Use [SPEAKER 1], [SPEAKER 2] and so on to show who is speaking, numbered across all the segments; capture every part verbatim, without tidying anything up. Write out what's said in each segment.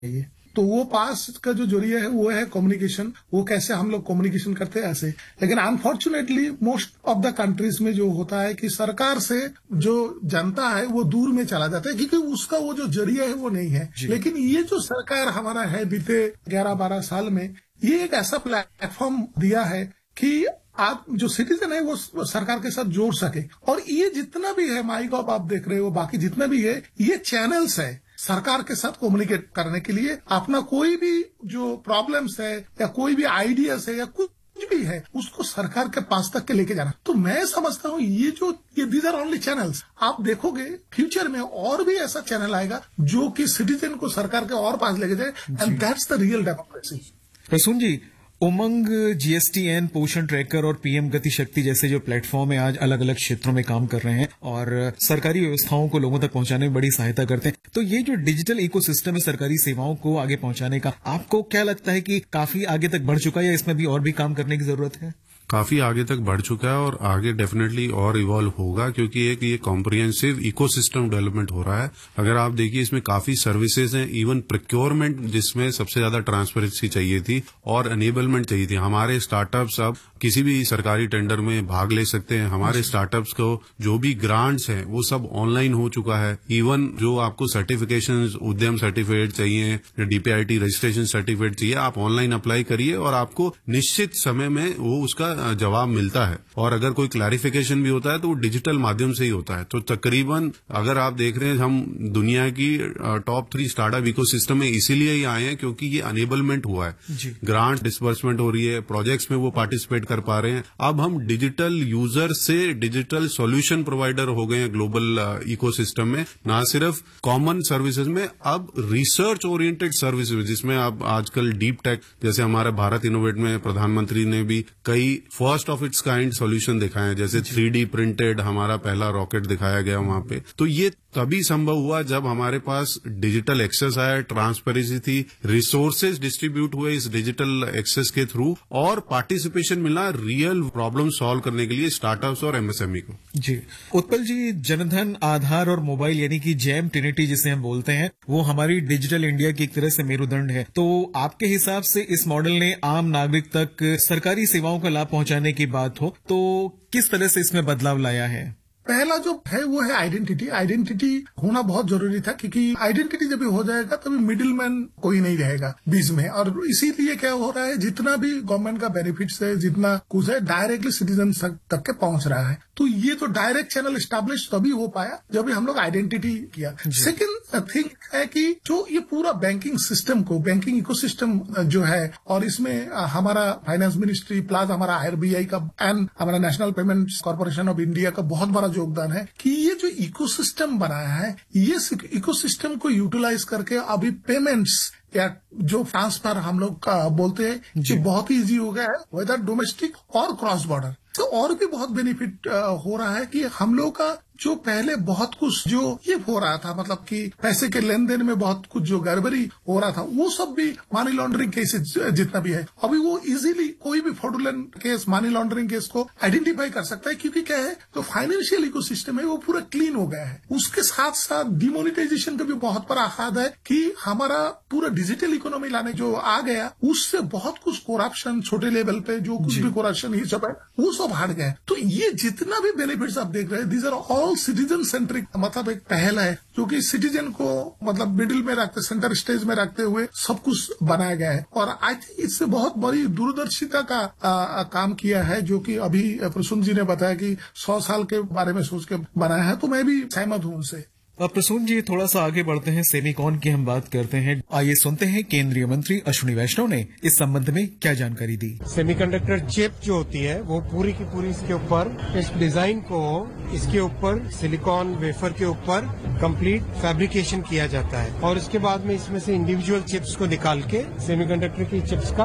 [SPEAKER 1] चाहिए। तो वो पास का जो जरिया है वो है कम्युनिकेशन, वो कैसे हम लोग कम्युनिकेशन करते हैं ऐसे। लेकिन unfortunately most of the countries में जो होता है कि सरकार से जो जनता है वो दूर में चला जाता है, क्योंकि उसका वो जो जरिया है वो नहीं है। लेकिन ये जो सरकार हमारा है बीते ग्यारह बारह साल में, ये एक ऐसा प्लेटफॉर्म दिया है कि आप जो सिटीजन है वो सरकार के साथ जोड़ सके। और ये जितना भी है, माई गॉव आप देख रहे हो, बाकी जितना भी है, ये चैनल्स है सरकार के साथ कम्युनिकेट करने के लिए। अपना कोई भी जो प्रॉब्लम्स है या कोई भी आइडियाज है या कुछ भी है, उसको सरकार के पास तक के लेके जाना। तो मैं समझता हूँ ये जो ये दीज आर ओनली चैनल्स। आप देखोगे फ्यूचर में और भी ऐसा चैनल आएगा जो कि सिटीजन को सरकार के और पास लेके जाए, and that's the real democracy.
[SPEAKER 2] Prasoon ji, Umang, GSTN, पोषण ट्रैकर और पीएम गति शक्ति जैसे जो प्लेटफॉर्म है आज अलग अलग क्षेत्रों में काम कर रहे हैं और सरकारी व्यवस्थाओं को लोगों तक पहुंचाने में बड़ी सहायता करते हैं। तो ये जो डिजिटल इकोसिस्टम है सरकारी सेवाओं को आगे पहुंचाने का, आपको क्या लगता है कि काफी आगे तक बढ़ चुका है या इसमें भी और भी काम करने की जरूरत है?
[SPEAKER 3] काफी आगे तक बढ़ चुका है और आगे डेफिनेटली और इवॉल्व होगा, क्योंकि एक ये कॉम्प्रिहेंसिव इकोसिस्टम डेवलपमेंट हो रहा है। अगर आप देखिए इसमें काफी सर्विसेज हैं, इवन प्रोक्योरमेंट जिसमें सबसे ज्यादा ट्रांसपेरेंसी चाहिए थी और एनेबलमेंट चाहिए थी। हमारे स्टार्टअप्स अब किसी भी सरकारी टेंडर में भाग ले सकते हैं। हमारे स्टार्टअप्स को जो भी ग्रांट्स हैं वो सब ऑनलाइन हो चुका है। इवन जो आपको सर्टिफिकेशन, उद्यम सर्टिफिकेट चाहिए, डीपीआईटी रजिस्ट्रेशन सर्टिफिकेट चाहिए, आप ऑनलाइन अप्लाई करिए और आपको निश्चित समय में वो उसका जवाब मिलता है। और अगर कोई क्लैरिफिकेशन भी होता है तो वो डिजिटल माध्यम से ही होता है। तो तकरीबन अगर आप देख रहे हैं, हम दुनिया की टॉप थ्री स्टार्टअप इकोसिस्टम में इसीलिए ही आए हैं क्योंकि ये अनेबलमेंट हुआ है। ग्रांट डिसबर्समेंट हो रही है, प्रोजेक्ट्स में वो पार्टिसिपेट कर पा रहे हैं। अब हम डिजिटल यूजर से डिजिटल सॉल्यूशन प्रोवाइडर हो गए हैं ग्लोबल इकोसिस्टम में। ना सिर्फ कॉमन सर्विसेज में, अब रिसर्च ओरिएंटेड सर्विसेज जिसमें अब आजकल डीप टेक, जैसे हमारे भारत इनोवेट में प्रधानमंत्री ने भी कई first of its kind solution दिखाए हैं, जैसे थ्री डी प्रिंटेड हमारा पहला रॉकेट दिखाया गया वहां पे। तो ये तभी संभव हुआ जब हमारे पास डिजिटल एक्सेस आया, ट्रांसपेरेंसी थी, रिसोर्सेज डिस्ट्रीब्यूट हुए इस डिजिटल एक्सेस के थ्रू और पार्टिसिपेशन मिला रियल प्रॉब्लम सॉल्व करने के लिए स्टार्टअप्स और एमएसएमई को।
[SPEAKER 2] जी उत्पल जी, जनधन, आधार और मोबाइल यानी कि जैम ट्रिनिटी जिसे हम बोलते हैं, वो हमारी डिजिटल इंडिया की एक तरह से मेरुदंड है। तो आपके हिसाब से इस मॉडल ने आम नागरिक तक सरकारी सेवाओं का लाभ पहुंचाने की बात हो तो किस तरह से इसमें बदलाव लाया है?
[SPEAKER 1] पहला जो है वो है आइडेंटिटी। आइडेंटिटी होना बहुत जरूरी था, क्योंकि आइडेंटिटी जब भी हो जाएगा तभी मिडिल मैन कोई नहीं रहेगा बीच में। और इसीलिए क्या हो रहा है, जितना भी गवर्नमेंट का बेनिफिट्स है, जितना कुछ है, डायरेक्टली सिटीजन तक के पहुंच रहा है। तो ये तो डायरेक्ट चैनल स्टैब्लिश तभी हो पाया जब भी हम लोग आइडेंटिटी किया। सेकेंड थिंग है कि जो ये पूरा बैंकिंग सिस्टम को, बैंकिंग इकोसिस्टम जो है, और इसमें हमारा फाइनेंस मिनिस्ट्री प्लस हमारा आरबीआई का एंड हमारा national payments corporation of India का बहुत बड़ा योगदान है कि ये जो इकोसिस्टम बनाया है, ये इकोसिस्टम को यूटिलाइज करके अभी पेमेंट्स या जो ट्रांसफर हम लोग का बोलते हैं कि बहुत ही इजी हो गया है, वेदर डोमेस्टिक और क्रॉस बॉर्डर। तो और भी बहुत बेनिफिट हो रहा है कि हम लोग का जो पहले बहुत कुछ जो ये हो रहा था, मतलब कि पैसे के लेन देन में बहुत कुछ जो गड़बड़ी हो रहा था, वो सब भी मनी लॉन्ड्रिंग केसेस जितना भी है, अभी वो इजीली कोई भी fraudulent case, money laundering case को आइडेंटिफाई कर सकता है। क्योंकि क्या है, जो फाइनेंशियल इकोसिस्टम है वो पूरा क्लीन हो गया है। उसके साथ साथ डिमोनिटाइजेशन का भी बहुत बड़ा हाथ है कि हमारा पूरा डिजिटल इकोनॉमी लाने जो आ गया, उससे बहुत कुछ कोरप्शन, छोटे लेवल पे जो कुछ भी कोरप्शन ये सब है, वो सब हट गए। तो ये जितना भी बेनिफिट्स आप देख रहे हैं, these are all citizen centric, मतलब एक पहल है जो कि सिटीजन को मतलब मिडिल में रखते, सेंटर स्टेज में रखते हुए सब कुछ बनाया गया है। और आई थिंक इससे बहुत बड़ी दूरदर्शिता का आ, काम किया है, जो कि अभी प्रसून जी ने बताया कि सौ साल के बारे में सोच के बनाया है। तो मैं भी सहमत हूं उनसे।
[SPEAKER 2] प्रसून जी, थोड़ा सा आगे बढ़ते हैं, सेमीकॉन की हम बात करते हैं। आइए सुनते हैं केंद्रीय मंत्री अश्विनी वैष्णव ने इस संबंध में क्या जानकारी दी।
[SPEAKER 4] सेमीकंडक्टर चिप जो होती है वो पूरी की पूरी इसके ऊपर, इस डिजाइन को इसके ऊपर सिलिकॉन वेफर के ऊपर कंप्लीट फैब्रिकेशन किया जाता है और उसके बाद में इसमें से इंडिविजुअल चिप्स को निकाल के सेमीकंडक्टर की चिप्स का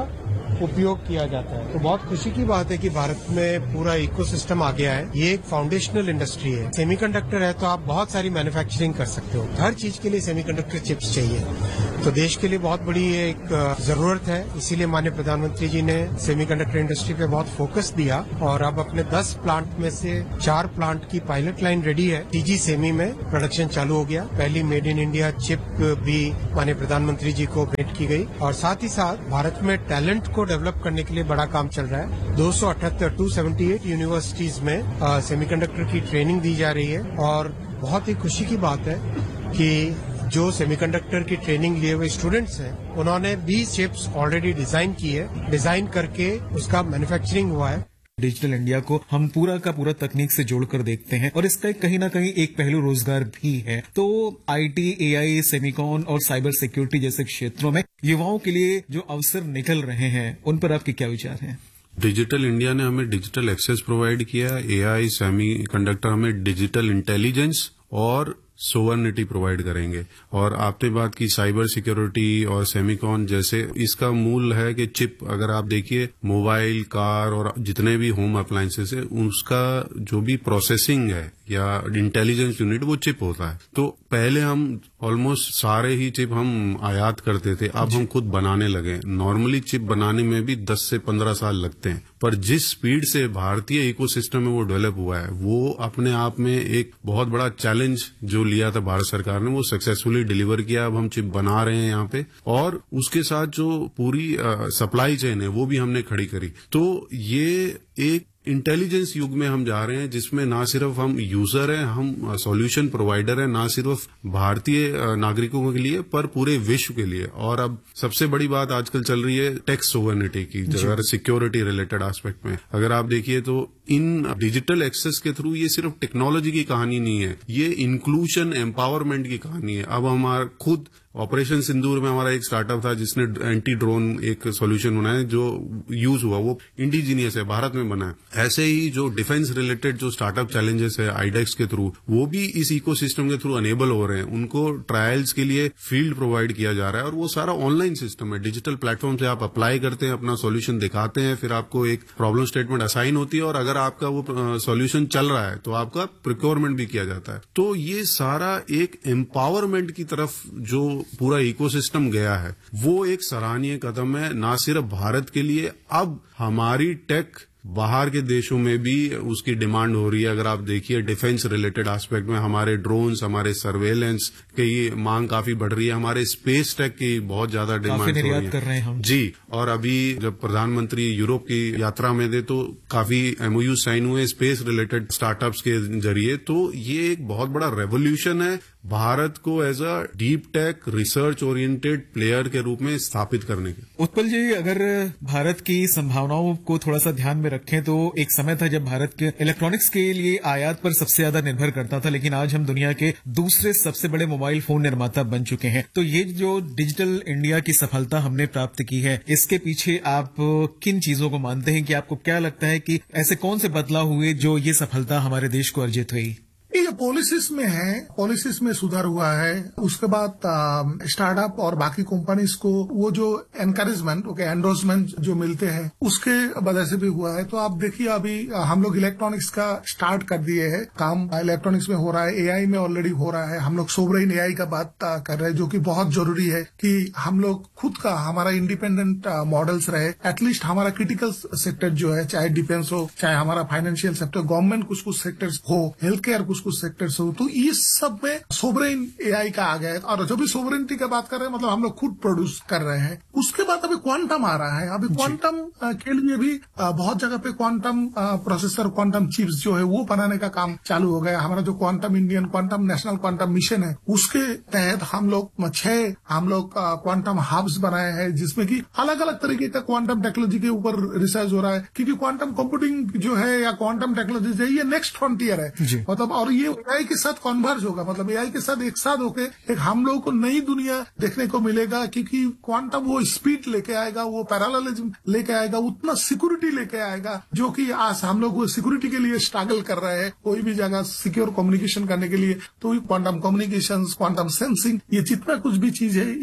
[SPEAKER 4] उपयोग किया जाता है। तो बहुत खुशी की बात है कि भारत में पूरा इकोसिस्टम आ गया है। ये एक फाउंडेशनल इंडस्ट्री है। सेमीकंडक्टर है तो आप बहुत सारी मैन्युफैक्चरिंग कर सकते हो। हर चीज के लिए सेमीकंडक्टर चिप्स चाहिए, तो देश के लिए बहुत बड़ी एक जरूरत है। इसीलिए माननीय प्रधानमंत्री जी ने सेमीकंडक्टर इंडस्ट्री पे बहुत फोकस दिया और अब अपने दस प्लांट में से चार प्लांट की पायलट लाइन रेडी है। टीजी सेमी में प्रोडक्शन चालू हो गया। पहली मेड इन इंडिया चिप भी माननीय प्रधानमंत्री जी को भेंट की गई और साथ ही साथ भारत में टैलेंट को डेवलप करने के लिए बड़ा काम चल रहा है। दो सौ अठहत्तर टू सेवेंटी एट यूनिवर्सिटीज में सेमीकंडक्टर की ट्रेनिंग दी जा रही है और बहुत ही खुशी की बात है कि जो सेमीकंडक्टर की ट्रेनिंग लिए हुए स्टूडेंट्स हैं उन्होंने बीस चिप्स ऑलरेडी डिजाइन की है। डिजाइन करके उसका मैन्युफैक्चरिंग हुआ है।
[SPEAKER 2] डिजिटल इंडिया को हम पूरा का पूरा तकनीक से जोड़कर देखते हैं और इसका कहीं ना कहीं एक पहलू रोजगार भी है। तो आईटी, एआई, सेमिकॉन और साइबर सिक्योरिटी जैसे क्षेत्रों में युवाओं के लिए जो अवसर निकल रहे हैं उन पर आपके क्या विचार हैं?
[SPEAKER 3] डिजिटल इंडिया ने हमें डिजिटल एक्सेस प्रोवाइड किया। एआई, सेमी कंडक्टर हमें डिजिटल इंटेलिजेंस और सोवर्निटी प्रोवाइड करेंगे। और आपने बात की साइबर सिक्योरिटी और सेमिकॉन जैसे, इसका मूल है कि चिप, अगर आप देखिए मोबाइल, कार और जितने भी होम अप्लायंसेस है उसका जो भी प्रोसेसिंग है या इंटेलिजेंस यूनिट वो चिप होता है। तो पहले हम ऑलमोस्ट सारे ही चिप हम आयात करते थे, अब हम खुद बनाने लगे। नॉर्मली चिप बनाने में भी दस से पंद्रह साल लगते हैं, पर जिस स्पीड से भारतीय इकोसिस्टम में वो डेवलप हुआ है वो अपने आप में एक बहुत बड़ा चैलेंज जो लिया था भारत सरकार ने वो सक्सेसफुली डिलीवर किया। अब हम चिप बना रहे हैं यहाँ पे और उसके साथ जो पूरी सप्लाई चेन है वो भी हमने खड़ी करी। तो ये एक इंटेलिजेंस युग में हम जा रहे हैं जिसमें ना सिर्फ हम यूजर हैं, हम सॉल्यूशन प्रोवाइडर हैं, ना सिर्फ भारतीय नागरिकों के लिए पर पूरे विश्व के लिए। और अब सबसे बड़ी बात आजकल चल रही है टैक्स सोवर्निटी की, अगर सिक्योरिटी रिलेटेड एस्पेक्ट में अगर आप देखिए तो इन डिजिटल एक्सेस के थ्रू ये सिर्फ टेक्नोलॉजी की कहानी नहीं है, ये इंक्लूजन एम्पावरमेंट की कहानी है। अब हमारा खुद ऑपरेशन सिंदूर में हमारा एक स्टार्टअप था जिसने एंटी ड्रोन एक सॉल्यूशन बनाया जो यूज हुआ, वो इंडिजीनियस है, भारत में बना है। ऐसे ही जो डिफेंस रिलेटेड जो स्टार्टअप चैलेंजेस है आईडेक्स के थ्रू, वो भी इस इकोसिस्टम के थ्रू अनेबल हो रहे हैं। उनको ट्रायल्स के लिए फील्ड प्रोवाइड किया जा रहा है और वो सारा ऑनलाइन सिस्टम है। डिजिटल प्लेटफॉर्म से आप अप्लाई करते हैं, अपना सॉल्यूशन दिखाते हैं, फिर आपको एक प्रॉब्लम स्टेटमेंट असाइन होती है और अगर आपका वो सॉल्यूशन चल रहा है तो आपका प्रोक्योरमेंट भी किया जाता है। तो ये सारा एक एम्पावरमेंट की तरफ जो पूरा इकोसिस्टम गया है वो एक सराहनीय कदम है, ना सिर्फ भारत के लिए, अब हमारी टेक बाहर के देशों में भी उसकी डिमांड हो रही है। अगर आप देखिए डिफेंस रिलेटेड एस्पेक्ट में हमारे ड्रोन्स, हमारे सर्वेलेंस की मांग काफी बढ़ रही है, हमारे स्पेस टेक की बहुत ज्यादा डिमांड हो रही है।
[SPEAKER 2] कर रहे हैं हम
[SPEAKER 3] जी। और अभी जब प्रधानमंत्री यूरोप की यात्रा में थे तो काफी एमओयू साइन हुए स्पेस रिलेटेड स्टार्टअप्स के जरिए। तो ये एक बहुत बड़ा रेवोल्यूशन है भारत को as a deep tech research oriented player के रूप में स्थापित करने के।
[SPEAKER 2] उत्पल जी, अगर भारत की संभावनाओं को थोड़ा सा ध्यान में रखें तो एक समय था जब भारत के इलेक्ट्रॉनिक्स के लिए आयात पर सबसे ज्यादा निर्भर करता था, लेकिन आज हम दुनिया के दूसरे सबसे बड़े मोबाइल फोन निर्माता बन चुके हैं। तो ये जो डिजिटल इंडिया की सफलता हमने प्राप्त की है, इसके पीछे आप किन चीजों को मानते हैं कि आपको क्या लगता है कि ऐसे कौन से बदलाव हुए जो ये सफलता हमारे देश को अर्जित हुई?
[SPEAKER 1] ये पॉलिसीज में है, पॉलिसीज में सुधार हुआ है। उसके बाद स्टार्टअप और बाकी कंपनीज को वो जो एनकरेजमेंट, ओके एंडोर्समेंट जो मिलते हैं उसके वजह से भी हुआ है। तो आप देखिए अभी हम लोग इलेक्ट्रॉनिक्स का स्टार्ट कर दिए हैं, काम इलेक्ट्रॉनिक्स में हो रहा है, एआई में ऑलरेडी हो रहा है। हम लोग सोवरेन एआई का बात कर रहे हैं जो कि बहुत जरूरी है कि हम लोग खुद का हमारा इंडिपेंडेंट मॉडल्स रहे। एटलीस्ट हमारा क्रिटिकल सेक्टर जो है, चाहे डिफेंस हो, चाहे हमारा फाइनेंशियल सेक्टर, गवर्नमेंट कुछ कुछ सेक्टर्स हो, हेल्थ केयर कुछ कुछ सेक्टर्स हो, तो इस सब में सोवरेन एआई का आ गया है। और जब भी सोवरेनिटी की बात कर रहे हैं मतलब हम लोग खुद प्रोड्यूस कर रहे हैं। उसके बाद अभी क्वांटम आ रहा है। अभी क्वांटम के लिए भी बहुत जगह पे क्वांटम प्रोसेसर, क्वांटम चिप्स जो है वो बनाने का काम चालू हो गया। हमारा जो quantum Indian quantum national quantum mission है उसके तहत हम लोग छह हम लोग क्वांटम हब्स बनाए हैं जिसमें कि अलग अलग तरीके का क्वांटम टेक्नोलॉजी के ऊपर रिसर्च हो रहा है, क्योंकि क्वांटम कंप्यूटिंग जो है या क्वांटम टेक्नोलॉजी जो है ये नेक्स्ट फ्रंटियर है। मतलब और ये एआई के साथ कन्वर्ज होगा, मतलब एआई के साथ एक साथ होके एक हम लोगों को नई दुनिया देखने को मिलेगा, क्योंकि क्वांटम वो स्पीड लेके आएगा, वो पैरेललिज्म लेके आएगा, उतना सिक्योरिटी लेके आएगा जो कि आज हम लोग सिक्योरिटी के लिए स्ट्रगल कर रहे हैं कोई भी जगह सिक्योर कम्युनिकेशन करने के लिए। तो क्वांटम कम्युनिकेशन, क्वांटम सेंसिंग, ये जितना कुछ भी चीज है ये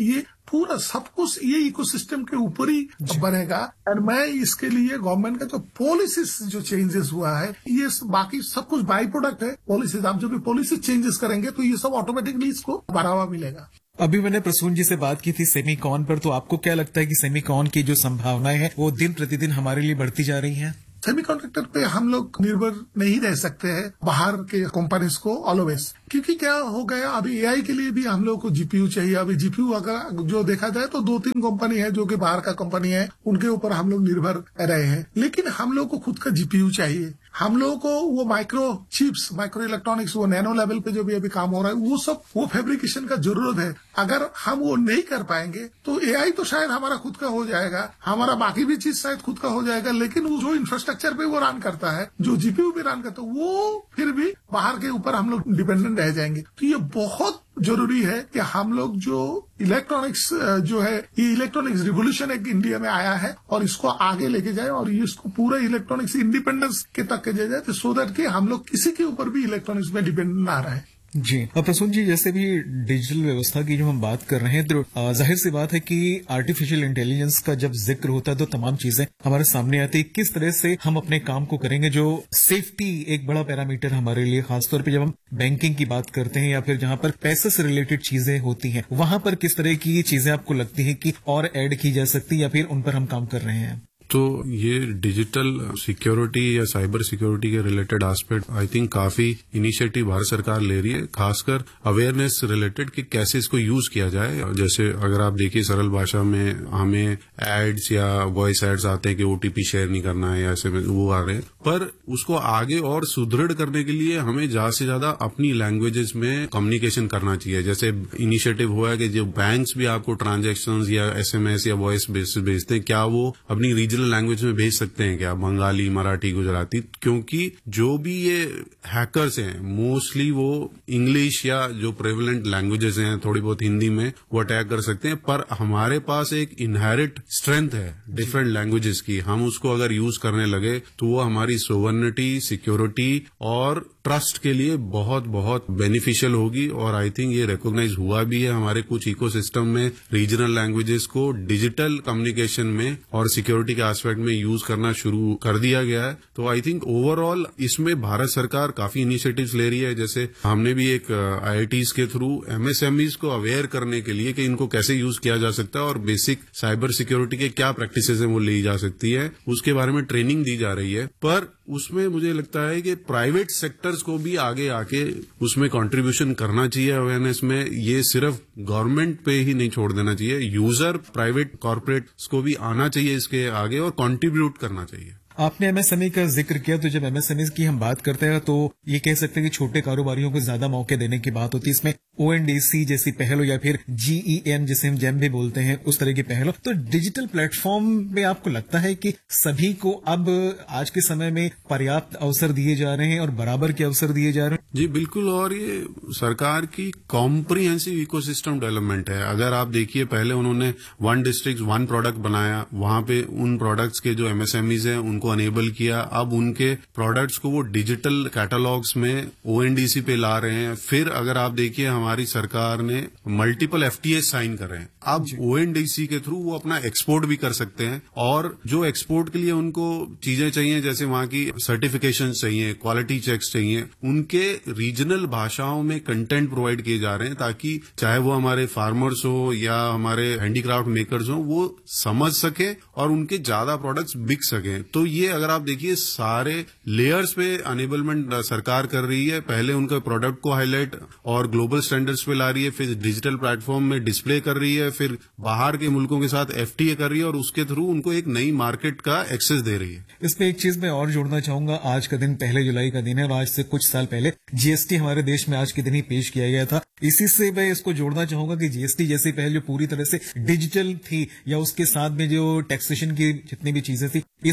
[SPEAKER 1] पूरा सब कुछ ये इकोसिस्टम के ऊपर ही बनेगा। और मैं इसके लिए गवर्नमेंट का जो पॉलिसीज जो चेंजेस हुआ है, ये बाकी सब कुछ बाई प्रोडक्ट है पॉलिसीज। आप जो भी पॉलिसी चेंजेस करेंगे तो ये सब ऑटोमेटिकली इसको बढ़ावा मिलेगा।
[SPEAKER 2] अभी मैंने प्रसून जी से बात की थी सेमीकॉन पर, तो आपको क्या लगता है कि सेमीकॉन की जो संभावनाएं हैं वो दिन प्रतिदिन हमारे लिए बढ़ती जा रही हैं?
[SPEAKER 1] सेमीकंडक्टर पे हम लोग निर्भर नहीं रह सकते हैं बाहर के कंपनीज को ऑलवेज, क्योंकि क्या हो गया अभी एआई के लिए भी हम लोग को जीपीयू चाहिए। अभी जीपीयू अगर जो देखा जाए तो दो तीन कंपनी है जो कि बाहर का कंपनी है, उनके ऊपर हम लोग निर्भर रहे हैं। लेकिन हम लोग को खुद का जीपीयू चाहिए। हम लोगों को वो माइक्रो चिप्स, माइक्रो इलेक्ट्रॉनिक्स, वो नैनो लेवल पे जो भी अभी काम हो रहा है, वो सब वो फैब्रिकेशन का जरूरत है। अगर हम वो नहीं कर पाएंगे तो एआई तो शायद हमारा खुद का हो जाएगा, हमारा बाकी भी चीज शायद खुद का हो जाएगा, लेकिन वो जो इंफ्रास्ट्रक्चर पे वो रन करता है, जो जीपीयू पे रन करता है, वो फिर भी बाहर के ऊपर हम लोग डिपेंडेंट रह जाएंगे। तो ये बहुत जरूरी है कि हम लोग जो इलेक्ट्रॉनिक्स जो है, ये इलेक्ट्रॉनिक्स रिवोल्यूशन एक इंडिया में आया है और इसको आगे लेके जाए और इसको पूरा इलेक्ट्रॉनिक्स इंडिपेंडेंस के तक के जाए, तो सो दैट कि हम लोग किसी के ऊपर भी इलेक्ट्रॉनिक्स में डिपेंडेंट ना रहे।
[SPEAKER 2] जी, और प्रसून जी, जैसे भी डिजिटल व्यवस्था की जो हम बात कर रहे हैं, तो जाहिर सी बात है कि आर्टिफिशियल इंटेलिजेंस का जब जिक्र होता है तो तमाम चीजें हमारे सामने आती है। किस तरह से हम अपने काम को करेंगे, जो सेफ्टी एक बड़ा पैरामीटर हमारे लिए, खासतौर पे जब हम बैंकिंग की बात करते हैं या फिर जहां पर पैसे से रिलेटेड चीजें होती हैं, वहां पर किस तरह की चीजें आपको लगती है कि और ऐड की जा सकती है या फिर उन पर हम काम कर रहे हैं?
[SPEAKER 3] तो ये डिजिटल सिक्योरिटी या साइबर सिक्योरिटी के रिलेटेड एस्पेक्ट आई थिंक काफी इनिशिएटिव भारत सरकार ले रही है, खासकर अवेयरनेस रिलेटेड कि कैसे इसको यूज किया जाए। जैसे अगर आप देखिए सरल भाषा में हमें एड्स या वॉइस एड्स आते हैं कि ओटीपी शेयर नहीं करना है या ऐसे में वो आ रहे हैं, पर उसको आगे और सुदृढ़ करने के लिए हमें ज्यादा से ज्यादा अपनी लैंग्वेजेस में कम्युनिकेशन करना चाहिए। जैसे इनिशिएटिव हुआ है कि जो बैंक्स भी आपको ट्रांजेक्शंस या एसएमएस या वॉइस बेसिस भेजते हैं, क्या वो अपनी रीजनल लैंग्वेज में भेज सकते हैं क्या, बंगाली, मराठी, गुजराती? क्योंकि जो भी ये हैकर्स हैं मोस्टली वो इंग्लिश या जो प्रेवलेंट लैंग्वेजेस हैं, थोड़ी बहुत हिंदी में वो अटैक कर सकते हैं, पर हमारे पास एक इनहेरिट स्ट्रेंथ है डिफरेंट लैंग्वेजेस की। हम उसको अगर यूज करने लगे तो वो हमारी सोवर्निटी, सिक्योरिटी और ट्रस्ट के लिए बहुत बहुत बेनिफिशियल होगी। और आई थिंक ये रिकॉग्नाइज हुआ भी है हमारे कुछ इकोसिस्टम में, रीजनल लैंग्वेजेस को डिजिटल कम्युनिकेशन में और सिक्योरिटी के एस्पेक्ट में यूज करना शुरू कर दिया गया है। तो आई थिंक ओवरऑल इसमें भारत सरकार काफी इनिशिएटिव्स ले रही है। जैसे हमने भी एक आईआईटीज के थ्रू एमएसएमईज को अवेयर करने के लिए कि इनको कैसे यूज किया जा सकता है और बेसिक साइबर सिक्योरिटी के क्या प्रैक्टिसेस हैं वो ली जा सकती है, उसके बारे में ट्रेनिंग दी जा रही है। पर उसमें मुझे लगता है कि प्राइवेट सेक्टर्स को भी आगे आके उसमें कंट्रीब्यूशन करना चाहिए अवेयरनेस में। ये सिर्फ गवर्नमेंट पे ही नहीं छोड़ देना चाहिए, यूजर, प्राइवेट कॉर्पोरेट्स को भी आना चाहिए इसके आगे और कंट्रीब्यूट करना चाहिए।
[SPEAKER 2] आपने एमएसएमई का जिक्र किया, तो जब एमएसएमई की हम बात करते हैं तो ये कह सकते हैं कि छोटे कारोबारियों को ज्यादा मौके देने की बात होती है। इसमें ओएनडीसी जैसी पहल हो या फिर जीईएन जिसे हम जेम भी बोलते हैं, उस तरह की पहल हो, तो डिजिटल प्लेटफॉर्म में आपको लगता है कि सभी को अब आज के समय में पर्याप्त अवसर दिए जा रहे हैं और बराबर के अवसर दिए जा रहे हैं?
[SPEAKER 3] जी बिल्कुल, और ये सरकार की कॉम्प्रिहेंसिव इकोसिस्टम डेवलपमेंट है। अगर आप देखिए, पहले उन्होंने वन डिस्ट्रिक्ट वन प्रोडक्ट बनाया, वहां पे उन प्रोडक्ट्स के जो एमएसएमईज हैं उनको अनेबल किया। अब उनके प्रोडक्ट्स को वो डिजिटल कैटलॉग्स में ओएनडीसी पे ला रहे हैं। फिर अगर आप देखिए, हमारी सरकार ने मल्टीपल एफटीए साइन कर रहे हैं। अब ओएनडीसी के थ्रू वो अपना एक्सपोर्ट भी कर सकते हैं, और जो एक्सपोर्ट के लिए उनको चीजें चाहिए, जैसे वहां की सर्टिफिकेशन चाहिए, क्वालिटी चेक्स चाहिए, उनके रीजनल भाषाओं में कंटेंट प्रोवाइड किए जा रहे हैं, ताकि चाहे वो हमारे फार्मर्स हो या हमारे हैंडीक्राफ्ट मेकर्स हो, वो समझ सके और उनके ज्यादा प्रोडक्ट्स बिक सकें। तो ये अगर आप देखिए, सारे लेयर्स पे अनेबलमेंट सरकार कर रही है। पहले उनके प्रोडक्ट को हाईलाइट और ग्लोबल स्टैंडर्ड्स पे ला रही है, फिर डिजिटल प्लेटफॉर्म में डिस्प्ले कर रही है, फिर बाहर के मुल्कों के साथ एफटीए कर रही है और उसके थ्रू उनको एक नई मार्केट का एक्सेस दे रही है।
[SPEAKER 2] इसमें एक चीज मैं और जोड़ना चाहूंगा। आज का दिन पहले जुलाई का दिन है और आज से कुछ साल पहले जीएसटी हमारे देश में आज के दिन ही पेश किया गया था। इसी से मैं इसको जोड़ना चाहूंगा कि जीएसटी जैसी पहल जो पूरी तरह से डिजिटल थी, या उसके साथ में जो टैक्सेशन की जितनी भी चीजें थी, इस तरह से उनको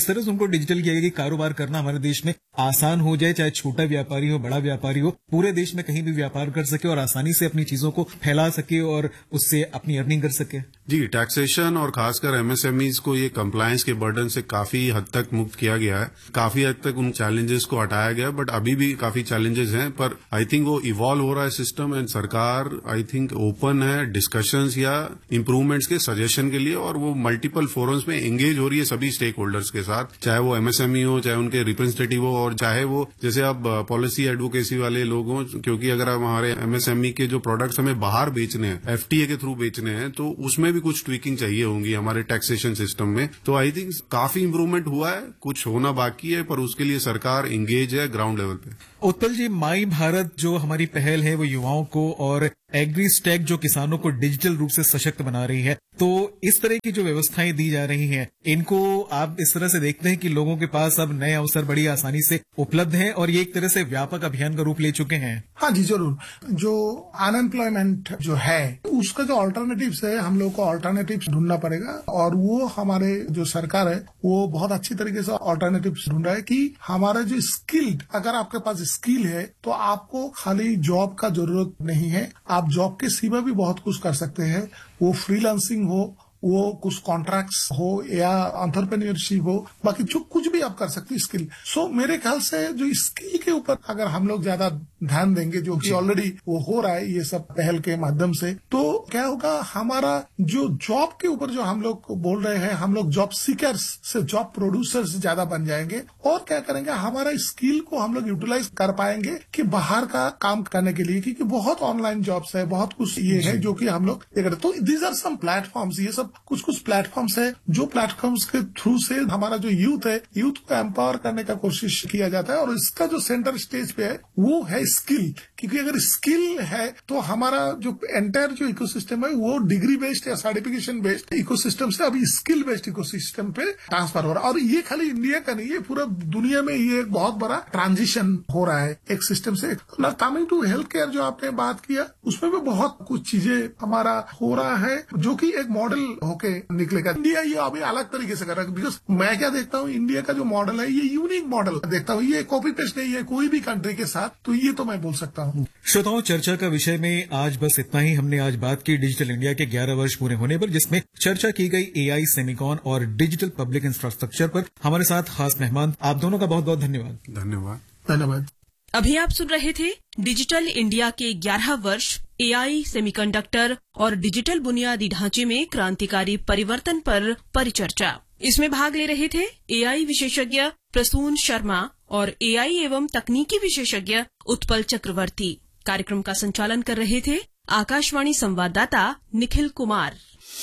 [SPEAKER 2] डिजिटल किया गया कि कारोबार करना हमारे देश में आसान हो जाए, चाहे छोटा व्यापारी हो, बड़ा व्यापारी हो, पूरे देश में कहीं भी व्यापार कर सके और आसानी से अपनी चीजों को फैला सके और उससे अपनी अर्निंग कर सके।
[SPEAKER 3] जी, टैक्सेशन और खासकर एमएसएमईज को ये कंप्लायंस के बर्डन से काफी हद तक मुक्त किया गया है, काफी हद तक उन चैलेंजेस को हटाया गया, बट अभी भी काफी चैलेंजेस हैं। पर आई थिंक वो इवॉल्व हो रहा है सिस्टम, एंड सरकार आई थिंक ओपन है डिस्कशंस या इम्प्रूवमेंट्स के सजेशन के लिए, और वो मल्टीपल फोरम्स में एंगेज हो रही है सभी स्टेक होल्डर्स के साथ, चाहे वो एमएसएमई हो, चाहे उनके रिप्रेजेंटेटिव हो, और चाहे वो जैसे अब पॉलिसी एडवोकेसी वाले लोग हों, क्योंकि अगर हम हमारे एमएसएमई के जो प्रोडक्ट्स हमें बाहर बेचने हैं, एफटीए के थ्रू बेचने हैं, तो उसमें भी कुछ ट्विकिंग चाहिए होंगी हमारे टैक्सेशन सिस्टम में। तो आई थिंक काफी इम्प्रूवमेंट हुआ है, कुछ होना बाकी है, पर उसके लिए सरकार एंगेज है ग्राउंड लेवल पे।
[SPEAKER 2] उत्पल जी, माई भारत जो हमारी पहल है वो युवाओं को और एग्री स्टैक जो किसानों को डिजिटल रूप से सशक्त बना रही है, तो इस तरह की जो व्यवस्थाएं दी जा रही हैं, इनको आप इस तरह से देखते हैं कि लोगों के पास अब नए अवसर बड़ी आसानी से उपलब्ध हैं और ये एक तरह से व्यापक अभियान का रूप ले चुके हैं?
[SPEAKER 1] हाँ जी, जरूर। जो अनएम्प्लॉयमेंट जो है उसका जो अल्टरनेटिव्स है, हम लोग को अल्टरनेटिव्स ढूंढना पड़ेगा, और वो हमारे जो सरकार है वो बहुत अच्छी तरीके से अल्टरनेटिव्स ढूंढ रहा है कि हमारा जो स्किल्ड, अगर आपके पास स्किल है तो आपको खाली जॉब का जरूरत नहीं है, आप जॉब के सिवा भी बहुत कुछ कर सकते हैं। वो फ्रीलांसिंग हो, वो कुछ कॉन्ट्रैक्ट्स हो या एंटरप्रेन्योरशिप हो, बाकी जो कुछ भी आप कर सकते हैं स्किल। सो so, मेरे ख्याल से जो स्किल के ऊपर अगर हम लोग ज्यादा ध्यान देंगे, जो कि ऑलरेडी वो हो रहा है ये सब पहल के माध्यम से, तो क्या होगा, हमारा जो जॉब के ऊपर जो हम लोग बोल रहे हैं, हम लोग जॉब सीकर्स से जॉब प्रोड्यूसर्स ज्यादा बन जाएंगे, और क्या करेंगे, हमारा स्किल को हम लोग यूटिलाइज कर पाएंगे कि बाहर का काम करने के लिए, क्योंकि बहुत ऑनलाइन जॉब्स है, बहुत कुछ ये है जो कि हम लोग ये करते। तो दीज आर सम प्लेटफॉर्म्स, ये सब कुछ कुछ प्लेटफॉर्म्स है जो प्लेटफॉर्म्स के थ्रू से हमारा जो यूथ है, यूथ को एम्पावर करने का कोशिश किया जाता है, और इसका जो सेंटर स्टेज पे है वो है स्किल। क्योंकि अगर स्किल है तो हमारा जो एंटायर जो इकोसिस्टम है वो डिग्री बेस्ड या सर्टिफिकेशन बेस्ड इकोसिस्टम से अभी स्किल बेस्ड इकोसिस्टम पे ट्रांसफर हो रहा है। और ये खाली इंडिया का नहीं, ये पूरा दुनिया में ये एक बहुत बड़ा ट्रांजिशन हो रहा है एक सिस्टम से। कमिंग टू हेल्थ केयर जो आपने बात किया, उसमें भी बहुत कुछ चीजें हमारा हो रहा है जो कि एक मॉडल होके निकलेगा। इंडिया ये अभी अलग तरीके से कर रहा है, बिकॉज मैं क्या देखता हूँ, इंडिया का जो मॉडल है ये यूनिक मॉडल देखता हूँ, ये कॉपी पेस्ट नहीं है कोई भी कंट्री के साथ, तो ये तो मैं बोल सकता हूँ।
[SPEAKER 2] श्रोताओं, चर्चा का विषय में आज बस इतना ही। हमने आज बात की डिजिटल इंडिया के ग्यारह वर्ष पूरे होने पर, जिसमें चर्चा की गई एआई, सेमिकॉन और डिजिटल पब्लिक इंफ्रास्ट्रक्चर पर। हमारे साथ खास मेहमान, आप दोनों का बहुत बहुत धन्यवाद।
[SPEAKER 3] धन्यवाद
[SPEAKER 1] धन्यवाद।
[SPEAKER 5] अभी आप सुन रहे थे डिजिटल इंडिया के ग्यारह वर्ष, एआई, सेमीकंडक्टर और डिजिटल बुनियादी ढांचे में क्रांतिकारी परिवर्तन पर परिचर्चा। इसमें भाग ले रहे थे एआई विशेषज्ञ प्रसून शर्मा और एआई एवं तकनीकी विशेषज्ञ उत्पल चक्रवर्ती। कार्यक्रम का संचालन कर रहे थे आकाशवाणी संवाददाता निखिल कुमार।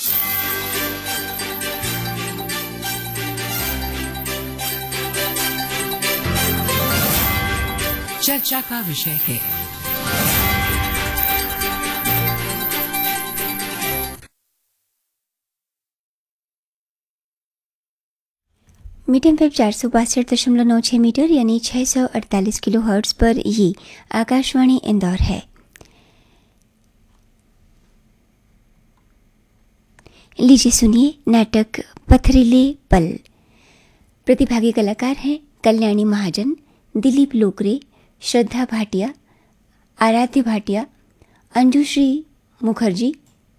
[SPEAKER 6] चर्चा का विषय है
[SPEAKER 7] मीडियम वेव चार सौ बासठ दशमलव नौ छह मीटर यानी छह सौ अड़तालीस किलो हर्ट्ज पर ये आकाशवाणी इंदौर है। लीजिए सुनिए नाटक पथरीले पल। प्रतिभागी कलाकार हैं कल्याणी महाजन, दिलीप लोकरे, श्रद्धा भाटिया, आराध्य भाटिया, अंजुश्री मुखर्जी,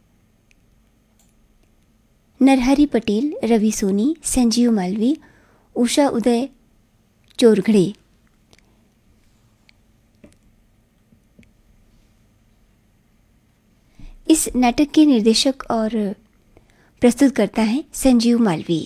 [SPEAKER 7] नरहरी पटेल, रवि सोनी, संजीव मालवी, उषा उदय चोरघड़े। इस नाटक के निर्देशक और प्रस्तुतकर्ता हैं संजीव मालवी।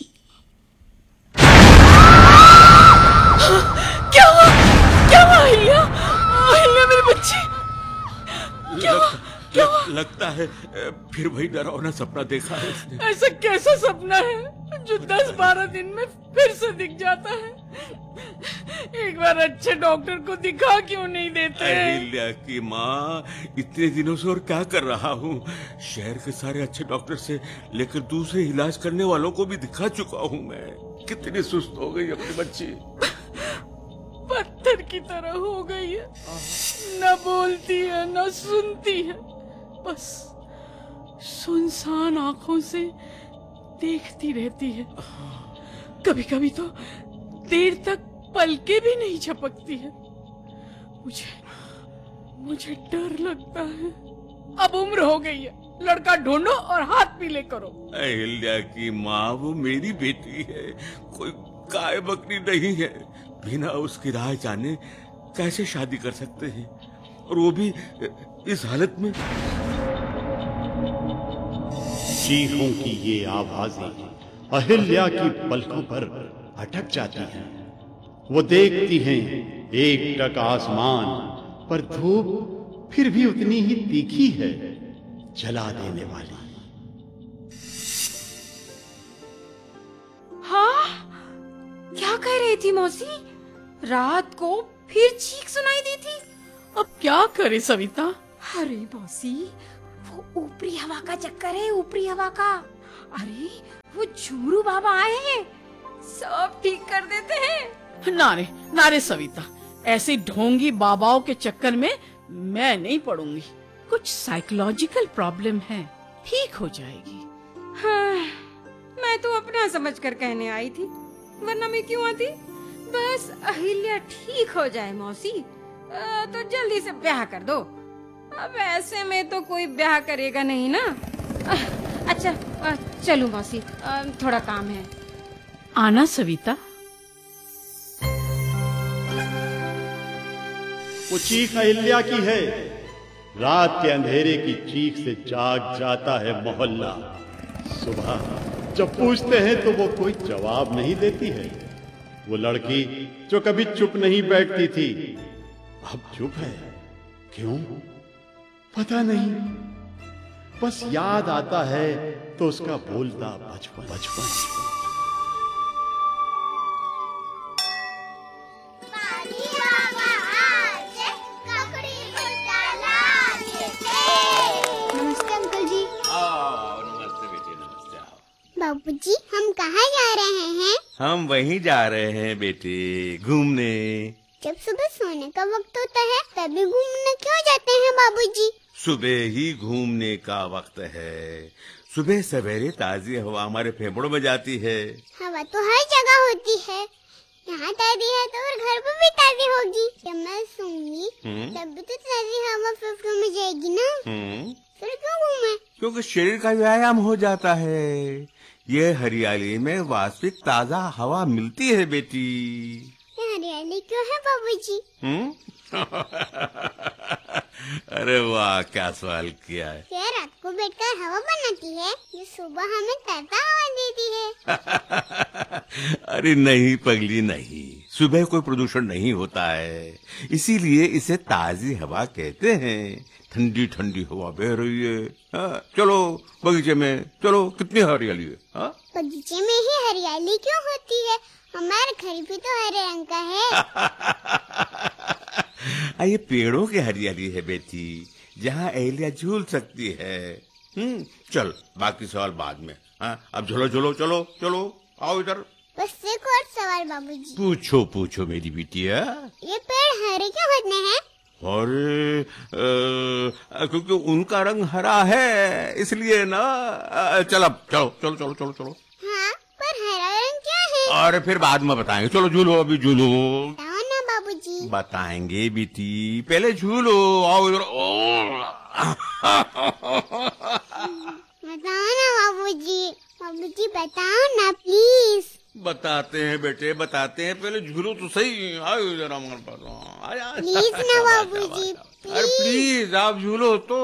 [SPEAKER 5] क्या हुआ? क्या हुआ अहिल्या? अहिल्या मेरी बच्ची, क्या हुआ? क्या हुआ?
[SPEAKER 8] लगता है फिर वही डरावना सपना देखा है इसने।
[SPEAKER 5] ऐसा कैसा सपना है जो दस बारह दिन में फिर से दिख जाता है? एक बार अच्छे डॉक्टर को दिखा क्यों नहीं देते?
[SPEAKER 8] अहिल्या की माँ, इतने दिनों से और क्या कर रहा हूँ, शहर के सारे अच्छे डॉक्टर से लेकर दूसरे इलाज करने वालों को भी दिखा चुका हूँ मैं। कितनी सुस्त हो गई अपनी बच्ची,
[SPEAKER 5] पत्थर की तरह हो गई है, न बोलती है न सुनती है, बस सुनसान आंखों से देखती रहती है। कभी कभी तो
[SPEAKER 9] देर तक पलके भी नहीं झपकती है। मुझे मुझे डर लगता है। अब उम्र हो गई है, लड़का ढूंढो और हाथ पीले करो।
[SPEAKER 8] अहिल्या की माँ वो मेरी बेटी है, कोई गाय बकरी नहीं है। बिना उसकी राह जाने कैसे शादी कर सकते हैं, और वो भी इस हालत में।
[SPEAKER 10] चीखों की ये आवाजें अहिल्या की पलकों पर अटक जाती हैं। वो देखती हैं एक टक आसमान पर धूप फिर भी उतनी ही तीखी है, जला देने वाली।
[SPEAKER 11] हाँ, क्या कह रही थी मौसी? रात को फिर चीख सुनाई दी थी।
[SPEAKER 9] अब क्या करे सविता?
[SPEAKER 11] अरे मौसी, वो ऊपरी हवा का चक्कर है, ऊपरी हवा का। अरे वो झुमरू बाबा आए हैं, सब ठीक कर देते हैं।
[SPEAKER 9] नारे नारे सविता, ऐसे ढोंगी बाबाओं के चक्कर में मैं नहीं पड़ूंगी। कुछ साइकोलॉजिकल प्रॉब्लम है, ठीक हो जाएगी।
[SPEAKER 11] हाँ, मैं तो अपना समझ कर कहने आई थी, वरना मैं क्यों आती? बस अहिल्या ठीक हो जाए मौसी, तो जल्दी से ब्याह कर दो। अब ऐसे में तो कोई ब्याह करेगा नहीं ना। अच्छा चलो मौसी, थोड़ा काम है।
[SPEAKER 9] आना सविता।
[SPEAKER 10] वो चीख अहिल्या की है। रात के अंधेरे की चीख से जाग जाता है मोहल्ला। सुबह जब पूछते हैं तो वो कोई जवाब नहीं देती है। वो लड़की जो कभी चुप नहीं बैठती थी, अब चुप है। क्यों? पता नहीं, बस याद आता है तो उसका बोलता बचपन बचपन।
[SPEAKER 12] बाबूजी, हम कहाँ जा रहे हैं?
[SPEAKER 8] हम वहीं जा रहे हैं बेटे, घूमने।
[SPEAKER 12] जब सुबह सोने का वक्त होता है तभी घूमने क्यों जाते हैं बाबूजी?
[SPEAKER 8] सुबह ही घूमने का वक्त है। सुबह सवेरे ताजी हवा हमारे फेफड़ों में जाती है।
[SPEAKER 12] हवा तो हर जगह होती है, यहाँ ताजी है तो और घर पर भी ताजी होगी। जब मैं सोऊंगी तब भी तो ताजी हवा फेफड़ों में जाएगी ना। फिर क्यों घूमे?
[SPEAKER 8] क्योंकि शरीर का व्यायाम हो जाता है। ये हरियाली में वास्तविक ताजा हवा मिलती है बेटी।
[SPEAKER 12] हरियाली क्यों है बाबूजी?
[SPEAKER 8] हम्म? अरे वाह, क्या सवाल किया है।
[SPEAKER 12] क्या रात को बैठकर हवा बनाती है जो सुबह हमें ताजा हवा देती है?
[SPEAKER 8] अरे नहीं पगली, नहीं। सुबह कोई प्रदूषण नहीं होता है, इसीलिए इसे ताजी हवा कहते हैं। ठंडी ठंडी हवा बह रही है। हाँ, चलो बगीचे में चलो, कितनी हरियाली है। हाँ?
[SPEAKER 12] बगीचे में ही हरियाली क्यों होती है? हमारा घर भी तो हरे रंग का है।
[SPEAKER 8] ये पेड़ों की हरियाली है बेटी, जहाँ अहिल्या झूल सकती है। हम्म, चल बाकी सवाल बाद में। हाँ, अब झूलो झूलो, चलो चलो, आओ इधर।
[SPEAKER 12] बस एक और सवाल बाबूजी।
[SPEAKER 8] पूछो पूछो मेरी बिटिया।
[SPEAKER 12] ये पेड़ हरे क्यों होते हैं?
[SPEAKER 8] अरे क्योंकि उनका रंग हरा है, इसलिए ना। चल अब चलो चलो चलो चलो चलो।
[SPEAKER 12] हाँ, पर हरा रंग क्या है?
[SPEAKER 8] अरे फिर बाद में बताएंगे, चलो झूलो, अभी झूलो।
[SPEAKER 12] बताओ ना बाबूजी।
[SPEAKER 8] बताएंगे बेटी, पहले झूलो, आओ इधर।
[SPEAKER 12] बताओ ना बाबूजी, बाबूजी बताओ ना प्लीज।
[SPEAKER 8] बताते हैं बेटे, बताते हैं, पहले झूलो तो सही। आओ जरा हमारे पास,
[SPEAKER 12] प्लीज ना बाबूजी।
[SPEAKER 8] अरे प्लीज आप झूलो तो।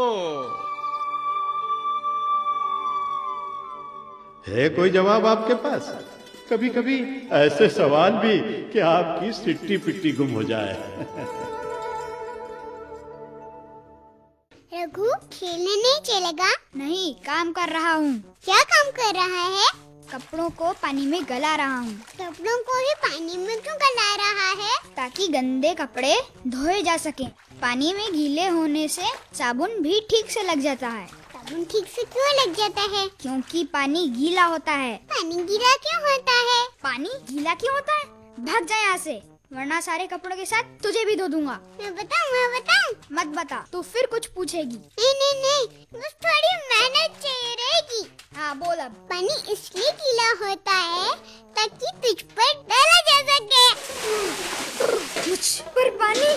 [SPEAKER 10] है कोई जवाब आपके पास? कभी कभी ऐसे सवाल भी कि आपकी सिट्टी पिट्टी गुम हो जाए।
[SPEAKER 12] रघु, खेलने नहीं चलेगा?
[SPEAKER 13] नहीं, काम कर रहा हूँ।
[SPEAKER 12] क्या काम कर रहा है?
[SPEAKER 13] कपड़ों को पानी में गला रहा हूँ।
[SPEAKER 12] कपड़ों को ही पानी में क्यों गला रहा है?
[SPEAKER 13] ताकि गंदे कपड़े धोए जा सकें। पानी में गीले होने से साबुन भी ठीक से लग जाता है।
[SPEAKER 12] साबुन ठीक से क्यों लग जाता है?
[SPEAKER 13] क्योंकि पानी गीला होता है।
[SPEAKER 12] पानी गीला क्यों होता है?
[SPEAKER 13] पानी गीला क्यों होता है? भाग जा यहाँ से, वरना सारे कपड़ों के साथ तुझे भी धो दूंगा।
[SPEAKER 12] मैं बताऊँ मैं बताऊँ?
[SPEAKER 13] मत बता, तू फिर कुछ पूछेगी।
[SPEAKER 12] नहीं नहीं नहीं, बस थोड़ी मेहनत चाहिए रहेगी।
[SPEAKER 13] हाँ बोल अब।
[SPEAKER 12] पानी इसलिए गीला होता है ताकि तुझ पर डाला जा सके।
[SPEAKER 13] मुझ पर पानी।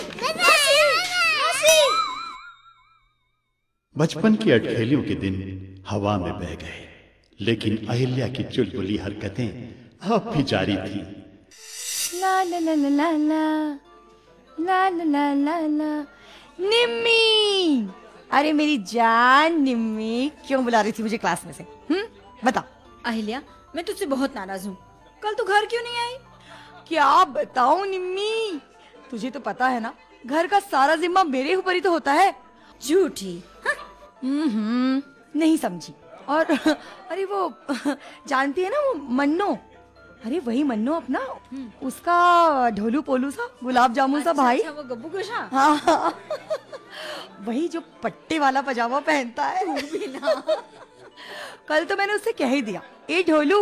[SPEAKER 10] बचपन की अटखेलियों के दिन हवा में बह गए, लेकिन अहिल्या की चुलबुली हरकतें अब भी जारी थी।
[SPEAKER 9] ला ला ला ला ला ला ला ला ला ला निम्मी, अरे मेरी जान निम्मी, क्यों बुला रही थी मुझे क्लास में से? हम्म बता।
[SPEAKER 14] अहिल्या, मैं तुझसे बहुत नाराज हूँ। कल तू घर क्यों नहीं आई?
[SPEAKER 9] क्या बताऊं निम्मी, तुझे तो पता है ना, घर का सारा जिम्मा मेरे ऊपर ही तो होता है।
[SPEAKER 14] झूठी।
[SPEAKER 9] हम्म नहीं समझी। और अरे वो जानती है ना वो मन्नो, अरे वही मन्नो अपना, उसका ढोलू पोलू सा गुलाब जामुन सा
[SPEAKER 14] अच्छा,
[SPEAKER 9] भाई।
[SPEAKER 14] अच्छा, वो गब्बू गोशा।
[SPEAKER 9] हाँ, हाँ वही जो पट्टे वाला पजामा पहनता है।
[SPEAKER 14] तू भी ना।
[SPEAKER 9] कल तो मैंने उससे कह ही दिया, ए ढोलू